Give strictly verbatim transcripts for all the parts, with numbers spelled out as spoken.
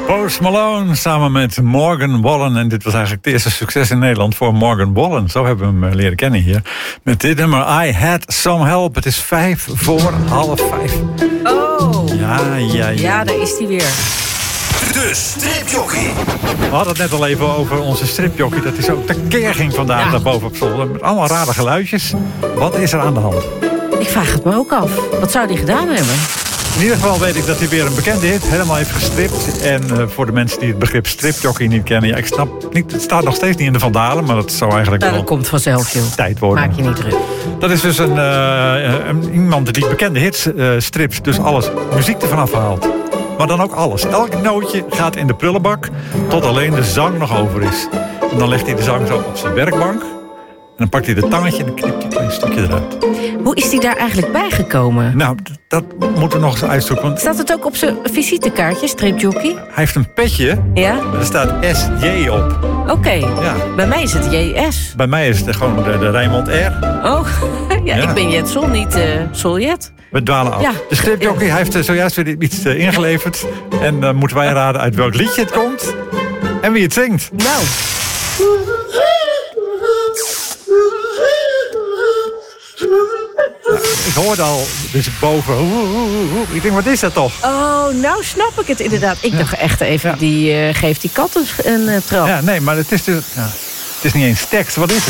Post Malone samen met Morgan Wallen. En dit was eigenlijk het eerste succes in Nederland voor Morgan Wallen. Zo hebben we hem leren kennen hier. Met dit nummer I Had Some Help. Het is vijf voor half vijf. Oh. Ja, ja, ja. Ja, daar is hij weer. De stripjockey. We hadden het net al even over onze stripjockey. Dat is ook tekeer ging vandaag Ja. naar boven op zolder. Met allemaal rare geluidjes. Wat is er aan de hand? Ik vraag het me ook af. Wat zou hij gedaan hebben? In ieder geval weet ik dat hij weer een bekende hit helemaal heeft gestript. En uh, voor de mensen die het begrip stripjockey niet kennen... ja, ik snap niet, het staat nog steeds niet in de Vandalen... maar dat zou eigenlijk Nou, wel dat komt vanzelf, joh. tijd worden. Maak je niet druk. Dat is dus een, uh, een iemand die bekende hits uh, stript. Dus alles, muziek ervan afhaalt. Maar dan ook alles. Elk nootje gaat in de prullenbak... tot alleen de zang nog over is. En dan legt hij de zang zo op zijn werkbank... en dan pakt hij de tangetje en dan knipt hij een klein stukje eruit. Hoe is hij daar eigenlijk bijgekomen? Nou, d- dat moeten we nog eens uitzoeken. Want Staat het ook op zijn visitekaartje, stripjockey? hij heeft een petje. Ja? Er staat S J op. Oké. Ja. Bij mij is het J S. Bij mij is het gewoon de, de Rijnmond R. Oh, ja, Ja. ik ben Jet Sol, niet uh, Soljet. We dwalen af. Ja. De stripjockey hij heeft uh, zojuist weer iets uh, ingeleverd. En dan uh, moeten wij raden uit welk liedje het komt. En wie het zingt. Nou, Ik hoorde al dus boven. Oeh, oeh, oeh, oeh. Ik denk, wat is dat toch? oh, nou snap ik het inderdaad. Ik dacht echt even, Ja. die uh, geeft die kat een, een uh, trap. Ja, nee, maar het is dus... Ja, het is niet eens tekst. Wat is het?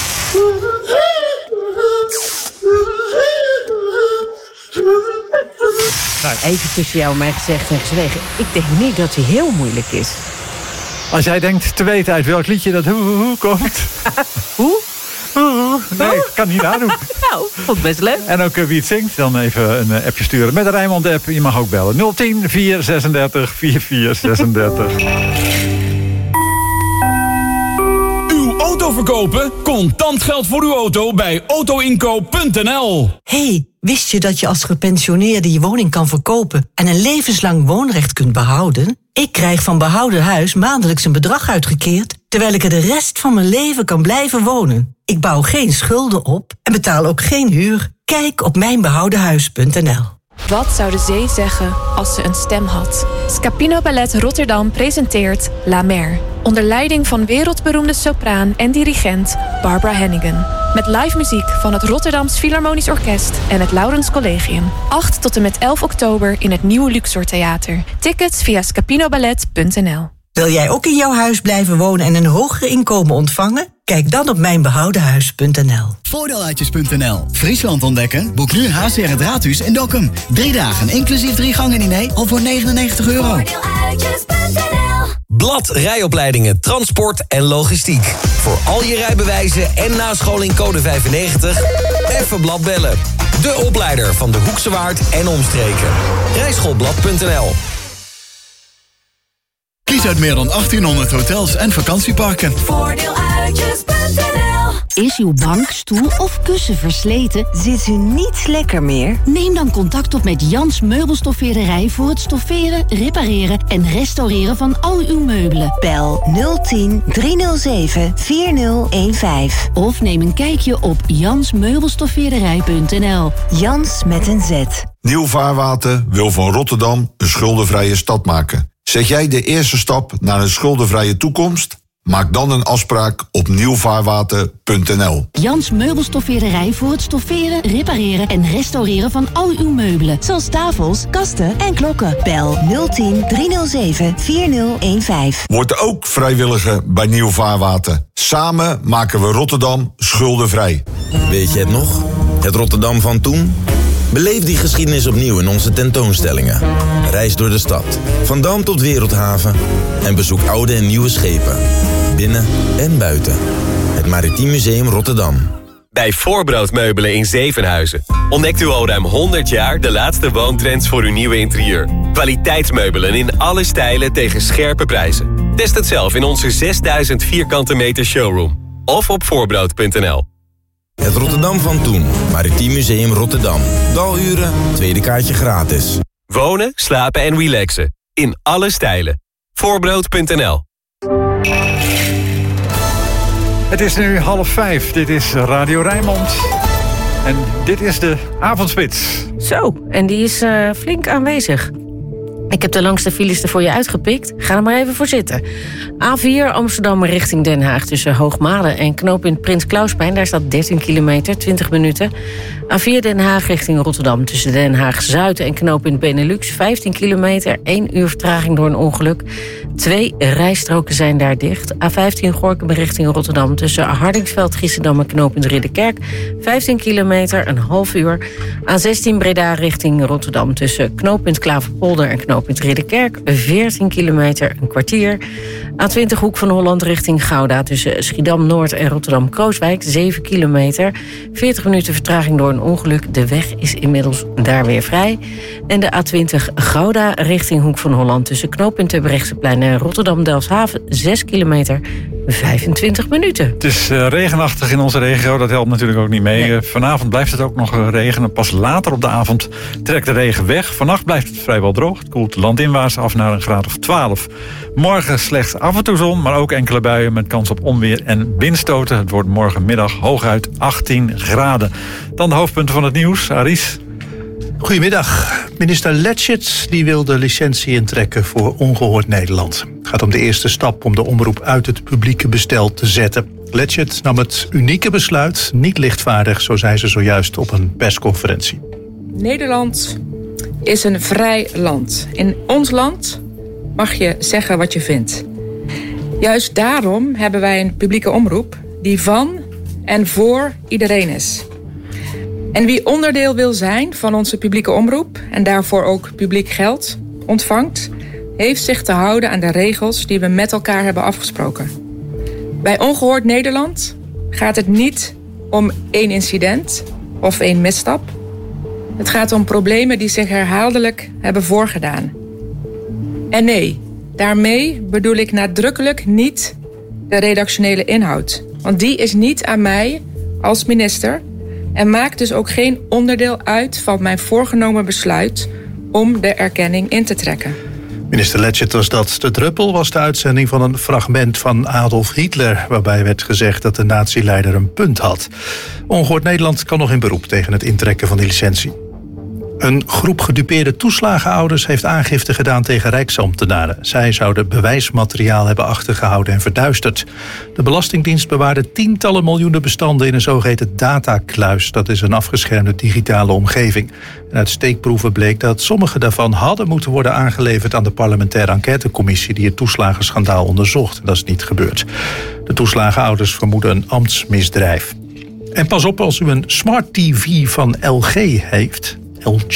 Nou, Even tussen jou en mij gezegd en gezwegen. Ik denk niet dat hij heel moeilijk is. als jij denkt te weten uit welk liedje dat hoe, hoe, hoe komt... Hoe? Hoe, hoe, nee, ik kan niet nadoen. Nou, vond het best leuk. En ook uh, wie het zingt, dan even een uh, appje sturen. Met de Rijnmond-app, je mag ook bellen. nul tien, vier zesendertig, vierenveertig zesendertig. Uw auto verkopen? Contant geld voor uw auto bij autoinkoop punt n l. Hey, wist je dat je als gepensioneerde je woning kan verkopen en een levenslang woonrecht kunt behouden? Ik krijg van Behouden Huis maandelijks een bedrag uitgekeerd, terwijl ik er de rest van mijn leven kan blijven wonen. Ik bouw geen schulden op en betaal ook geen huur. Kijk op mijn behouden huis punt n l. Wat zou de zee zeggen als ze een stem had? Scapino Ballet Rotterdam presenteert La Mer. Onder leiding van wereldberoemde sopraan en dirigent Barbara Hannigan. Met live muziek van het Rotterdams Philharmonisch Orkest en het Laurens Collegium. acht tot en met elf oktober in het Nieuwe Luxor Theater. Tickets via scapinoballet punt n l. Wil jij ook in jouw huis blijven wonen en een hoger inkomen ontvangen? Kijk dan op mijn behouden huis punt n l. Voordeeluitjes punt n l. Friesland ontdekken? Boek nu H C R het Raadhuis in Dokkum. Drie dagen, inclusief drie gangen diner, al voor negenennegentig euro. Voordeeluitjes punt n l. Blad rijopleidingen transport en logistiek. Voor al je rijbewijzen en nascholing code vijfennegentig. Even Blad bellen. De opleider van de Hoekse Waard en omstreken. rijschoolblad punt n l. Kies uit meer dan achttienhonderd hotels en vakantieparken. Voordeeluitjes punt n l. Is uw bank, stoel of kussen versleten? Zit u niet lekker meer? Neem dan contact op met Jans Meubelstoffeerderij voor het stofferen, repareren en restaureren van al uw meubelen. Bel nul tien, driehonderdzeven, vierzig15. Of neem een kijkje op jans meubelstoffeerderij punt n l. Jans met een Z. Nieuw Vaarwater wil van Rotterdam een schuldenvrije stad maken. Zet jij de eerste stap naar een schuldenvrije toekomst? Maak dan een afspraak op nieuw vaarwater punt n l. Jans Meubelstoffeerderij voor het stofferen, repareren en restaureren van al uw meubelen. Zoals tafels, kasten en klokken. Bel nul tien, driehonderdzeven, vierzig15. Word ook vrijwilliger bij Nieuw Vaarwater. Samen maken we Rotterdam schuldenvrij. Weet je het nog? Het Rotterdam van toen? Beleef die geschiedenis opnieuw in onze tentoonstellingen. Reis door de stad, van Dam tot Wereldhaven. En bezoek oude en nieuwe schepen. Binnen en buiten. Het Maritiem Museum Rotterdam. Bij Voorbroodmeubelen in Zevenhuizen ontdekt u al ruim honderd jaar de laatste woontrends voor uw nieuwe interieur. Kwaliteitsmeubelen in alle stijlen tegen scherpe prijzen. Test het zelf in onze zesduizend vierkante meter showroom. Of op voorbrood punt n l. Het Rotterdam van toen. Maritiem Museum Rotterdam. Daluren, tweede kaartje gratis. Wonen, slapen en relaxen. In alle stijlen. voorbrood punt n l. Het is nu half vijf. Dit is Radio Rijnmond. En dit is de avondspits. Zo, en die is uh, flink aanwezig. Ik heb de langste files er voor je uitgepikt. Ga er maar even voor zitten. A vier Amsterdam richting Den Haag tussen Hoogmade en knooppunt Prins Klausplein. Daar staat dertien kilometer, twintig minuten. A vier Den Haag richting Rotterdam tussen Den Haag-Zuid en knooppunt Benelux. vijftien kilometer, één uur vertraging door een ongeluk. Twee rijstroken zijn daar dicht. A vijftien Gorinchem richting Rotterdam tussen Hardingsveld, Giessendam en knooppunt Ridderkerk. vijftien kilometer, een half uur. A zestien Breda richting Rotterdam tussen knooppunt Klaverpolder en knooppunt Ridderkerk. veertien kilometer, een kwartier. A twintig Hoek van Holland richting Gouda tussen Schiedam-Noord en Rotterdam-Krooswijk. zeven kilometer, veertig minuten vertraging door een ongeluk. De weg is inmiddels daar weer vrij. En de A twintig Gouda richting Hoek van Holland tussen knooppunt Terbrechtseplein en Rotterdam-Delfshaven. zes kilometer, vijfentwintig minuten. Het is uh, regenachtig in onze regio, dat helpt natuurlijk ook niet mee. Nee. Uh, vanavond blijft het ook nog uh, regenen. Pas later op de avond trekt de regen weg. Vannacht blijft het vrijwel droog. Het koelt landinwaarts af naar een graad of twaalf. Morgen slechts af en toe zon, maar ook enkele buien met kans op onweer en windstoten. Het wordt morgenmiddag hooguit achttien graden. Dan de hoofdpunten van het nieuws. Aris. Goedemiddag. Minister Letchert die wil de licentie intrekken voor Ongehoord Nederland. Het gaat om de eerste stap om de omroep uit het publieke bestel te zetten. Letchert nam het unieke besluit niet lichtvaardig, zo zei ze zojuist op een persconferentie. Nederland is een vrij land. In ons land mag je zeggen wat je vindt. Juist daarom hebben wij een publieke omroep die van en voor iedereen is. En wie onderdeel wil zijn van onze publieke omroep en daarvoor ook publiek geld ontvangt, heeft zich te houden aan de regels die we met elkaar hebben afgesproken. Bij Ongehoord Nederland gaat het niet om één incident of één misstap. Het gaat om problemen die zich herhaaldelijk hebben voorgedaan. En nee, daarmee bedoel ik nadrukkelijk niet de redactionele inhoud. Want die is niet aan mij als minister en maakt dus ook geen onderdeel uit van mijn voorgenomen besluit om de erkenning in te trekken. Minister Letchert was dat. De druppel was de uitzending van een fragment van Adolf Hitler, waarbij werd gezegd dat de nazi-leider een punt had. Ongehoord Nederland kan nog in beroep tegen het intrekken van die licentie. Een groep gedupeerde toeslagenouders heeft aangifte gedaan tegen Rijksambtenaren. Zij zouden bewijsmateriaal hebben achtergehouden en verduisterd. De Belastingdienst bewaarde tientallen miljoenen bestanden in een zogeheten datakluis. Dat is een afgeschermde digitale omgeving. En uit steekproeven bleek dat sommige daarvan hadden moeten worden aangeleverd aan de parlementaire enquêtecommissie die het toeslagenschandaal onderzocht. Dat is niet gebeurd. De toeslagenouders vermoeden een ambtsmisdrijf. En pas op als u een smart T V van L G heeft. L G.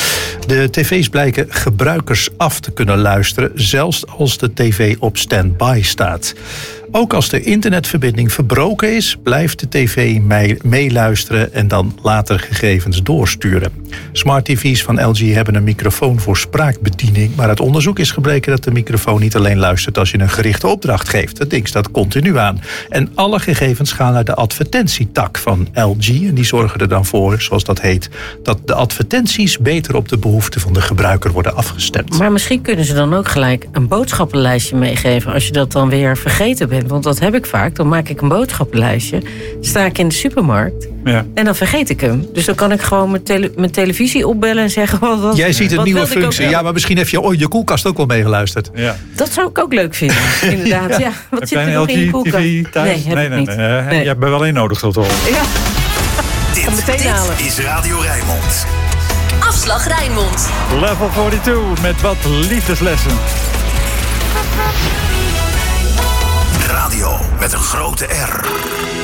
De tv's blijken gebruikers af te kunnen luisteren, zelfs als de tv op standby staat. Ook als de internetverbinding verbroken is, blijft de tv meeluisteren en dan later gegevens doorsturen. Smart T V's van L G hebben een microfoon voor spraakbediening, maar uit onderzoek is gebleken dat de microfoon niet alleen luistert als je een gerichte opdracht geeft. Het ding staat continu aan. En alle gegevens gaan naar de advertentietak van L G en die zorgen er dan voor, zoals dat heet, dat de advertenties beter op de behoeften van de gebruiker worden afgestemd. Maar misschien kunnen ze dan ook gelijk een boodschappenlijstje meegeven als je dat dan weer vergeten bent. Want dat heb ik vaak. Dan maak ik een boodschappenlijstje. Sta ik in de supermarkt. Ja. En dan vergeet ik hem. Dus dan kan ik gewoon mijn, tele- mijn televisie opbellen en zeggen... Wat, wat, Jij ziet een wat nieuwe wilde ik functie. ook- Ja, maar misschien heb je ooit je koelkast ook wel meegeluisterd. Ja. Dat zou ik ook leuk vinden. Inderdaad. Ja. Wat Heb zit jij er een nog in je L G koelkast? T V thuis? Nee, heb nee, ik nee, niet. nee. Nee. Je hebt er wel één nodig tot al. Ja. Dit, meteen halen. dit is Radio Rijnmond. Afslag Rijnmond. Level tweeënveertig met wat liefdeslessen. Radio met een grote R.